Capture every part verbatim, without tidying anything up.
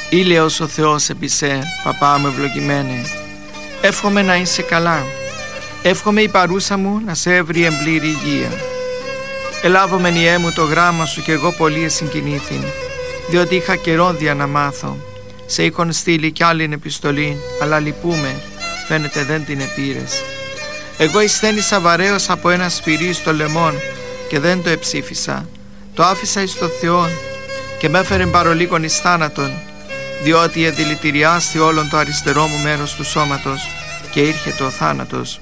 Ήλαιος ο Θεός επί σε, παπά μου ευλογημένε. Εύχομαι να είσαι καλά. Εύχομαι η παρούσα μου να σε έβρει εμπλήρη υγεία. Ελάβω μενιέ μου το γράμμα σου κι εγώ πολύ εσυγκινήθην, διότι είχα καιρόδια να μάθω. Σε είχον στείλει κι άλλην επιστολή, αλλά λυπούμε, φαίνεται δεν την επήρες. Εγώ εισθένησα βαρέως από ένα σπυρί στο λαιμόν και δεν το εψήφισα. Το άφησα εις το Θεόν και με έφερε παρολίγων εις θάνατον, διότι εδηλητηριάστη όλον το αριστερό μου μέρος του σώματος και ήρχεται ο θάνατος.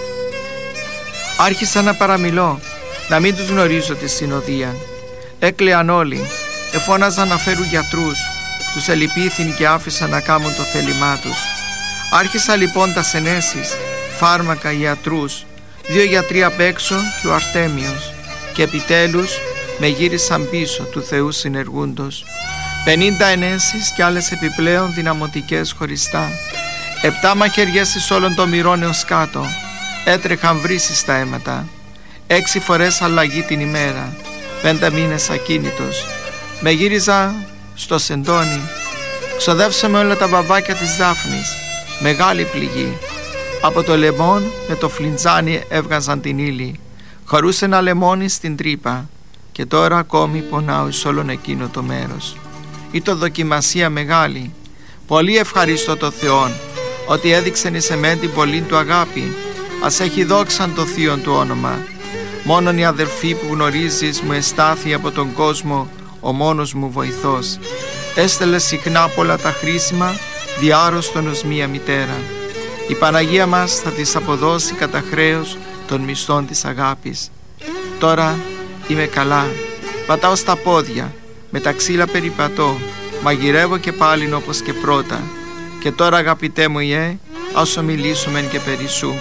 Άρχισα να παραμιλώ, να μην τους γνωρίζω τη συνοδεία. Έκλαιαν όλοι, εφώναζαν να φέρουν γιατρούς, τους ελυπήθην και άφησαν να κάμουν το θέλημά τους. Άρχισα λοιπόν τα ενέσεις, φάρμακα, ιατρούς, δύο γιατροί απ' έξω και ο Αρτέμιος, και επιτέλους με γύρισαν πίσω του Θεού συνεργούντος. Πενήντα ενέσεις και άλλες επιπλέον δυναμωτικές χωριστά. Επτά μαχαιριές εις όλων των μυρών έως κάτω. Έτρεχαν βρύσεις στα αίματα. Έξι φορές αλλαγή την ημέρα. Πέντε μήνες ακίνητος. Με γύριζα στο σεντόνι. Ξοδεύσαμε όλα τα βαβάκια της Δάφνης. Μεγάλη πληγή. Από το λεμόν με το φλιντζάνι έβγαζαν την ύλη. Χωρούσε ένα λεμόνι στην τρύπα. Και τώρα ακόμη πονάω εις όλον εκείνο το μέρος. Ήταν δοκιμασία μεγάλη. Πολύ ευχαριστώ το Θεόν ότι έδειξεν εις εμέν την πολλή του αγάπη. Ας έχει δόξαν το θείον του όνομα. Μόνον η αδερφή που γνωρίζεις μου εστάθη από τον κόσμο, ο μόνος μου βοηθός. Έστελε συχνά πολλά τα χρήσιμα, διάρρωστον ως μία μητέρα. Η Παναγία μας θα της αποδώσει κατά χρέος των μισθών της αγάπης. Τώρα είμαι καλά, πατάω στα πόδια, με τα ξύλα περιπατώ, μαγειρεύω και πάλιν όπως και πρώτα. Και τώρα αγαπητέ μου Ιε, ας ομιλήσουμε και περί σου.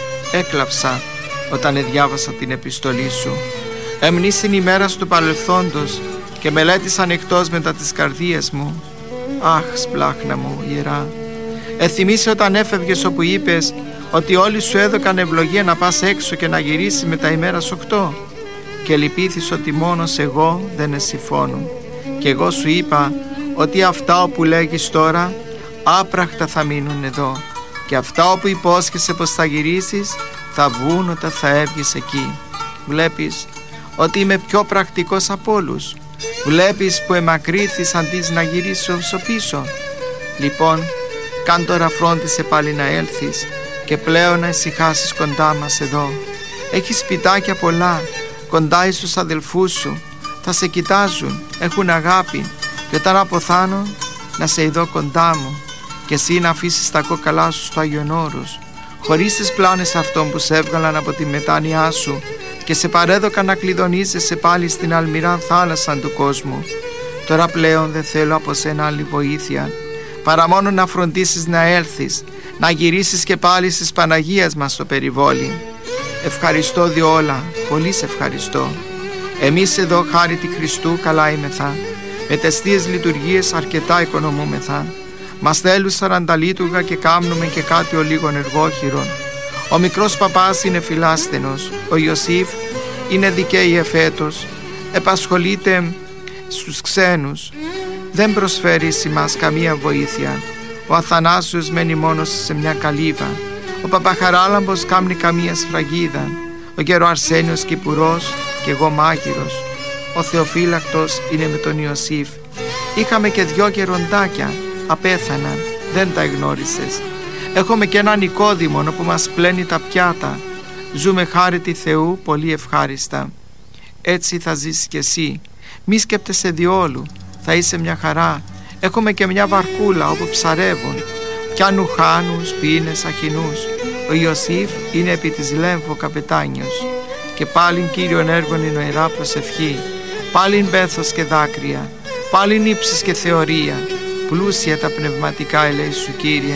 Έκλαψα όταν εδιάβασα την επιστολή σου. Εμνήσιν ημέρας του παρελθόντος και μελέτησαν εκτός μετά τις καρδίες μου. Αχ, σπλάχνα μου ιερά, εθυμίσαι όταν έφευγες όπου είπες ότι όλοι σου έδωκαν ευλογία να πας έξω και να γυρίσεις με τα ημέρας οκτώ. Και λυπήθης ότι μόνος εγώ δεν εσυφώνουν. Και εγώ σου είπα ότι αυτά όπου λέγεις τώρα άπραχτα θα μείνουν εδώ, και αυτά όπου υπόσχεσαι πως θα γυρίσεις θα βγουν όταν θα έβγεις εκεί. Βλέπεις ότι είμαι πιο πρακτικός από όλους. Βλέπεις που εμακρύθης αντί να γυρίσω πίσω. Λοιπόν, κάν τώρα φρόντισε πάλι να έλθεις και πλέον να ησυχάσεις κοντά μας εδώ. Έχεις σπιτάκια πολλά κοντά εις τους αδελφούς σου. Θα σε κοιτάζουν, έχουν αγάπη, και όταν αποθάνω να σε ειδώ κοντά μου και εσύ να αφήσεις τα κόκαλά σου στο Άγιον Όρος, χωρίς τις πλάνες αυτών που σε έβγαλαν από τη μετάνοιά σου και σε παρέδωκαν να κλειδονίζεσαι πάλι στην αλμυρά θάλασσα του κόσμου. Τώρα πλέον δεν θέλω από σένα άλλη βοήθεια, παρά μόνο να φροντίσεις να έλθεις, να γυρίσεις και πάλι στις Παναγίας μας στο περιβόλι. Ευχαριστώ διόλα, πολύ σε ευχαριστώ. Εμείς εδώ χάρη τη Χριστού καλά είμεθα, με τεστίες λειτουργίες αρκετά οικονομούμεθα. Μας θέλουν σαρανταλίτουργα και κάμνουμε και κάτι ο λίγων εργόχειρων. Ο μικρός παπάς είναι φιλάστενος, ο Ιωσήφ είναι δικαίη εφέτος, επασχολείται στους ξένους, δεν προσφέρει σε μας καμία βοήθεια. Ο Αθανάσιος μένει μόνος σε μια καλύβα, ο Παπαχαράλαμπος κάμνει καμία σφραγίδα, ο γέρο Αρσένιος κυπουρός και εγώ μάγειρος. Ο Θεοφύλακτος είναι με τον Ιωσήφ. Είχαμε και δυο γεροντάκια, απέθαναν, δεν τα εγνώρισες. Έχουμε και έναν Νικόδημον που μας πλένει τα πιάτα. Ζούμε χάρη τη Θεού πολύ ευχάριστα. Έτσι θα ζήσεις κι εσύ. Μη σκέπτεσαι διόλου, θα είσαι μια χαρά. Έχουμε και μια βαρκούλα όπου ψαρεύουν, πιάνουν χάνους, πίνες, αχινούς. Ο Ιωσήφ είναι επί της Λέμφο καπετάνιος. Και πάλιν Κύριον έργον η νοερά προσευχή, πάλιν πέθος και δάκρυα, πάλιν ύψης και θεωρία, πλούσια τα πνευματικά ελέη σου Κύριε.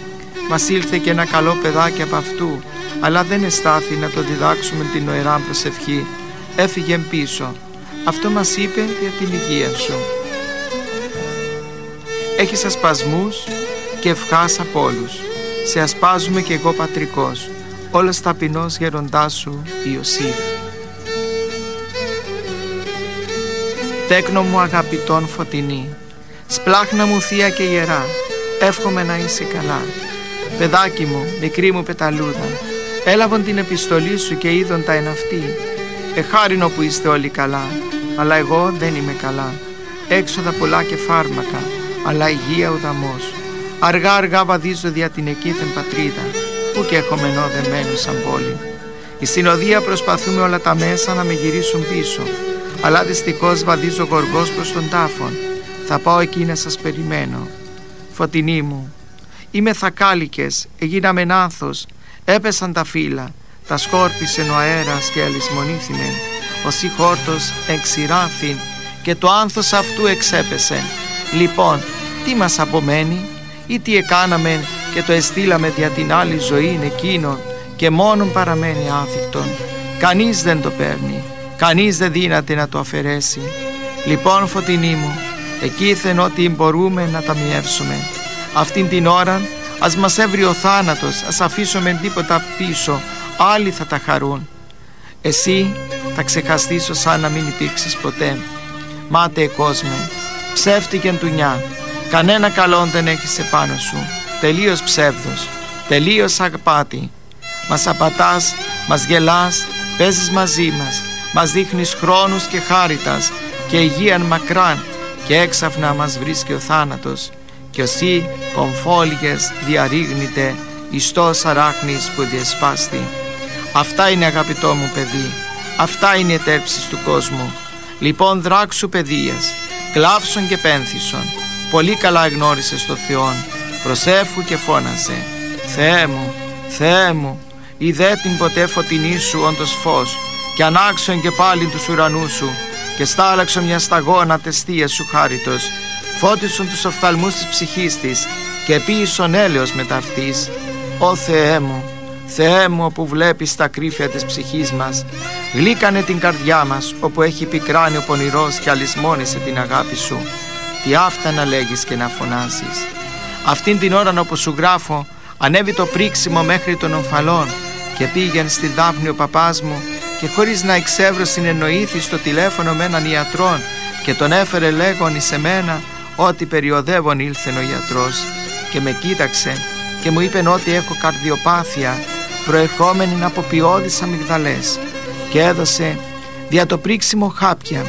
Μας ήλθε και ένα καλό παιδάκι από αυτού, αλλά δεν εστάθη να το διδάξουμε την νοερά προσευχή. Έφυγε πίσω. Αυτό μας είπε για την υγεία σου. Έχεις ασπασμούς και ευχάς από όλους. Σε ασπάζουμε κι εγώ πατρικός, όλος ταπεινός γεροντάς σου Ιωσήφ. Τέκνο μου αγαπητόν φωτεινή, Σπλάχνα μου θεία και ιερά, εύχομαι να είσαι καλά. Παιδάκι μου, μικρή μου πεταλούδα, έλαβαν την επιστολή σου και είδον τα εν αυτή. Εχάρινο που είστε όλοι καλά, αλλά εγώ δεν είμαι καλά. Έξοδα πολλά και φάρμακα, αλλά υγεία ουδαμός. Αργά αργά βαδίζω δια την εκείθεν πατρίδα, που και έχω μενό δεμένο σαν πόλη. Η συνοδεία προσπαθούμε όλα τα μέσα να με γυρίσουν πίσω, αλλά δυστυχώς βαδίζω γοργός προς τον τάφον. Θα πάω εκεί να σας περιμένω. Φωτεινή μου, είμαι θακάλικες, έγιναμεν άνθος, έπεσαν τα φύλλα, τα σκόρπισεν ο αέρας και αλυσμονήθημεν. Ο σι χόρτος εξηράθην και το άνθος αυτού εξέπεσεν. Λοιπόν, τι μας απομένει, ή τι εκάναμεν και το εστήλαμε δια την άλλη ζωή εκείνον και μόνον παραμένει άθικτον. Κανείς δεν το παίρνει, κανείς δεν δύναται να το αφαιρέσει. Λοιπόν, φωτεινή μου, εκείθεν ότι μπορούμε να ταμιεύσουμε. Αυτήν την ώρα ας μας έβρει ο θάνατος, ας αφήσουμε τίποτα πίσω, άλλοι θα τα χαρούν. Εσύ θα ξεχαστείς ως αν να μην υπήρξες ποτέ. Μάτε κόσμε, ψεύτικεν τουνιά, κανένα καλόν δεν έχεις επάνω σου. Τελείως ψεύδος, τελείως απάτη. Μας απατάς, μας γελάς, παίζεις μαζί μας, μας δείχνεις χρόνους και χάριτας και υγείαν μακράν, και έξαφνα μας βρίσκει ο θάνατος και οσί κομφόλιγες διαρρήγνεται ιστός αράχνης που διεσπάστη. Αυτά είναι, αγαπητό μου παιδί, αυτά είναι οι ετέρψεις του κόσμου. Λοιπόν, δράξου παιδείας, κλάψον και πένθησον, πολύ καλά εγνώρισες το Θεόν, προσέφου και φώναζε. Θεέ μου, Θεέ μου, είδε την ποτέ φωτεινή σου όντως φως, και ανάξον και πάλι τους ουρανούς σου, και στάλαξον μια σταγόνα τεστία σου χάριτος, φώτισον τους οφθαλμούς της ψυχής της, και επίησον έλεος μετά αυτής. Ω Θεέ μου, Θεέ μου, όπου βλέπεις τα κρύφια της ψυχής μας, γλύκανε την καρδιά μας, όπου έχει πικράνει ο πονηρός και αλυσμόνισε την αγάπη σου. Τι αυτά να λέγεις και να φωνάζεις. Αυτήν την ώρα, όπως σου γράφω, ανέβη το πρίξιμο μέχρι των ομφαλών και πήγαινε στη Δάφνη ο παπάς μου, και χωρίς να εξεύρω συνεννοήθη στο τηλέφωνο με έναν ιατρόν και τον έφερε λέγον εις εμένα ότι περιοδεύον ήλθεν ο ιατρός, και με κοίταξε και μου είπεν ότι έχω καρδιοπάθεια προερχόμενη από ποιώδεις αμυγδαλές, και έδωσε δια το πρίξιμο χάπια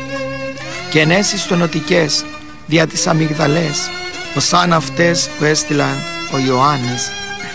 και ενέσεις τονωτικές δια τις αμυγδαλές, ως σαν αυτές που έστειλαν ο Ιωάννης.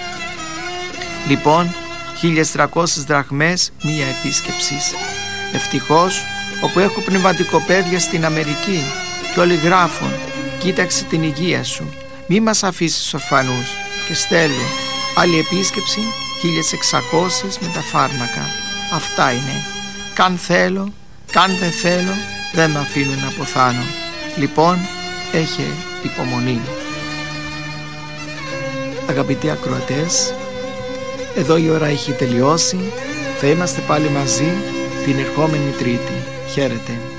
Λοιπόν, χίλιες τριακόσιες δραχμές μία επίσκεψης. Ευτυχώς, όπου έχω πνευματικοπαίδια στην Αμερική και όλοι γράφουν, κοίταξε την υγεία σου, μη μας αφήσεις ορφανούς, και στέλνω άλλη επίσκεψη χίλιες εξακόσιες με τα φάρμακα. Αυτά είναι. Καν θέλω, καν δεν θέλω, δεν με αφήνουν να αποθάνω. Λοιπόν, έχε υπομονή. Αγαπητοί ακροατές, εδώ η ώρα έχει τελειώσει. Θα είμαστε πάλι μαζί την ερχόμενη Τρίτη. Χαίρετε.